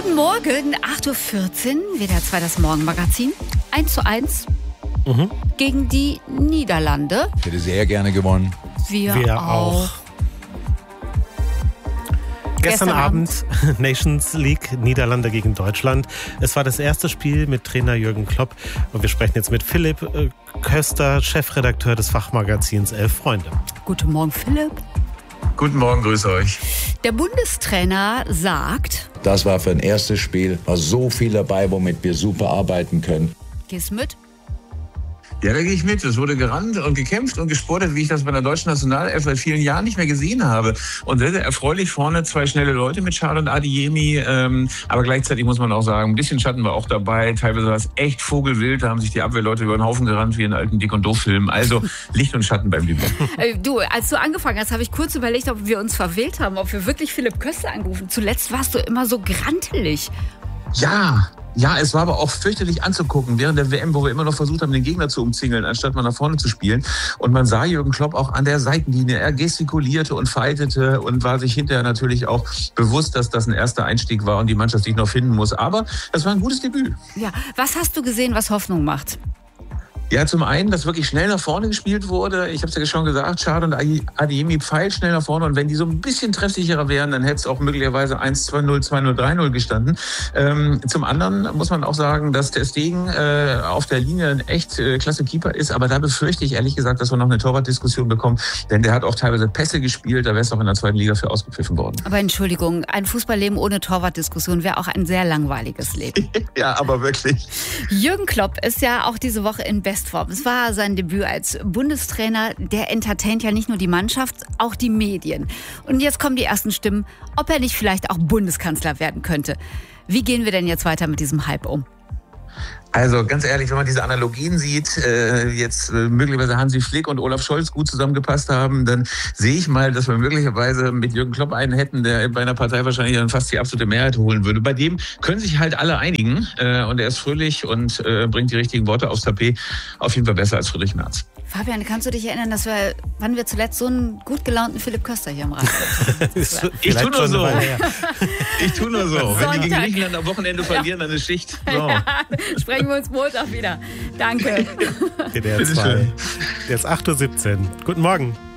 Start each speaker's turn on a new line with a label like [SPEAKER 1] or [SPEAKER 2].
[SPEAKER 1] Guten Morgen, 8.14 Uhr, WDR 2 das Morgenmagazin. 1:1 gegen die Niederlande.
[SPEAKER 2] Ich hätte sehr gerne gewonnen.
[SPEAKER 1] Wir auch.
[SPEAKER 3] Gestern Abend Nations League, Niederlande gegen Deutschland. Es war das erste Spiel mit Trainer Jürgen Klopp. Und wir sprechen jetzt mit Philipp Köster, Chefredakteur des Fachmagazins Elf Freunde.
[SPEAKER 1] Guten Morgen, Philipp.
[SPEAKER 4] Guten Morgen, grüße euch.
[SPEAKER 1] Der Bundestrainer sagt...
[SPEAKER 2] Das war für ein erstes Spiel, war so viel dabei, womit wir super arbeiten können.
[SPEAKER 1] Gehst du mit?
[SPEAKER 4] Ja, da gehe ich mit. Es wurde gerannt und gekämpft und gesportet, wie ich das bei der deutschen Nationalelf seit vielen Jahren nicht mehr gesehen habe. Und sehr, sehr erfreulich vorne zwei schnelle Leute mit Schad und Adeyemi. Aber gleichzeitig muss man auch sagen, ein bisschen Schatten war auch dabei. Teilweise war es echt vogelwild. Da haben sich die Abwehrleute über den Haufen gerannt, wie in alten Dick- und Doof-Filmen. Also Licht und Schatten beim Debüt.
[SPEAKER 1] Du, als du angefangen hast, habe ich kurz überlegt, ob wir uns verwählt haben, ob wir wirklich Philipp Köster angerufen. Zuletzt warst du immer so grantelig.
[SPEAKER 4] Ja, es war aber auch fürchterlich anzugucken während der WM, wo wir immer noch versucht haben, den Gegner zu umzingeln, anstatt mal nach vorne zu spielen. Und man sah Jürgen Klopp auch an der Seitenlinie. Er gestikulierte und fightete und war sich hinterher natürlich auch bewusst, dass das ein erster Einstieg war und die Mannschaft sich noch finden muss. Aber es war ein gutes Debüt.
[SPEAKER 1] Ja, was hast du gesehen, was Hoffnung macht?
[SPEAKER 4] Ja, zum einen, dass wirklich schnell nach vorne gespielt wurde. Ich habe es ja schon gesagt, Schad und Adeyemi pfeilt schnell nach vorne. Und wenn die so ein bisschen treffsicherer wären, dann hätte es auch möglicherweise 1-2-0, 2-0, 3-0 gestanden. Zum anderen muss man auch sagen, dass ter Stegen auf der Linie ein echt klasse Keeper ist. Aber da befürchte ich ehrlich gesagt, dass wir noch eine Torwartdiskussion bekommen. Denn der hat auch teilweise Pässe gespielt. Da wäre es auch in der zweiten Liga für ausgepfiffen worden.
[SPEAKER 1] Aber Entschuldigung, ein Fußballleben ohne Torwartdiskussion wäre auch ein sehr langweiliges Leben.
[SPEAKER 4] Ja, aber wirklich.
[SPEAKER 1] Jürgen Klopp ist ja auch diese Woche in Bestform. Es war sein Debüt als Bundestrainer. Der entertaint ja nicht nur die Mannschaft, auch die Medien. Und jetzt kommen die ersten Stimmen, ob er nicht vielleicht auch Bundeskanzler werden könnte. Wie gehen wir denn jetzt weiter mit diesem Hype um?
[SPEAKER 4] Also ganz ehrlich, wenn man diese Analogien sieht, jetzt möglicherweise Hansi Flick und Olaf Scholz gut zusammengepasst haben, dann sehe ich mal, dass wir möglicherweise mit Jürgen Klopp einen hätten, der bei einer Partei wahrscheinlich dann fast die absolute Mehrheit holen würde. Bei dem können sich halt alle einigen und er ist fröhlich und bringt die richtigen Worte aufs Tapet. Auf jeden Fall besser als Friedrich Merz.
[SPEAKER 1] Fabian, kannst du dich erinnern, wann wir zuletzt so einen gut gelaunten Philipp Köster hier im Radio hatten?
[SPEAKER 4] Ich tue nur so. Ich tue nur so. Wenn die gegen Griechenland am Wochenende verlieren, dann ist Schicht. So.
[SPEAKER 1] Ja, sprechen wir uns Montag wieder. Danke.
[SPEAKER 3] WDR 2. Jetzt 8.17 Uhr. Guten Morgen.